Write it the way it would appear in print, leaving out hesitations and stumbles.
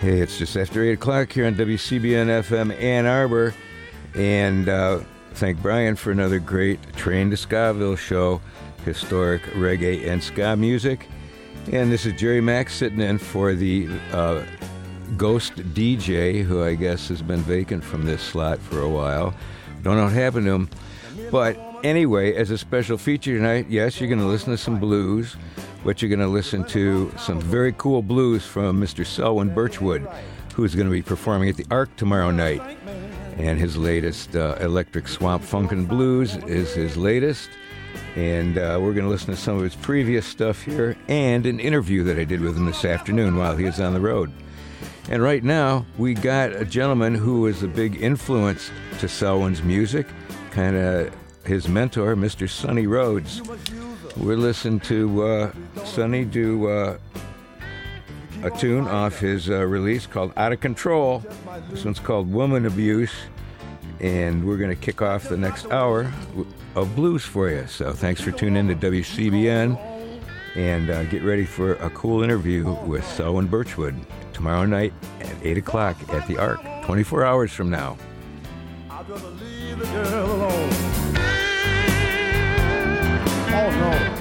Hey, it's just after 8 o'clock here on WCBN FM Ann Arbor. And thank Brian for another great Train to Skaville show, historic reggae and ska music. And this is Jerry Max sitting in for the ghost DJ, who I guess has been vacant from this slot for a while. Don't know what happened to him. But anyway, as a special feature tonight, yes, you're going to listen to some blues, but you're going to listen to some very cool blues from Mr. Selwyn Birchwood, who's going to be performing at the Ark tomorrow night. And his latest, Electric Swamp Funkin' Blues, is his latest. And we're going to listen to some of his previous stuff here and an interview that I did with him this afternoon while he was on the road. And right now, we got a gentleman who was a big influence to Selwyn's music, kind of his mentor, Mr. Sonny Rhodes. We're listening to Sonny do a tune off his release called Out of Control. This one's called Woman Abuse. And we're going to kick off the next hour of blues for you. So thanks for tuning in to WCBN. And get ready for a cool interview with Selwyn Birchwood tomorrow night at 8 o'clock at the Ark, 24 hours from now. I'd rather leave the girl alone. Oh, no.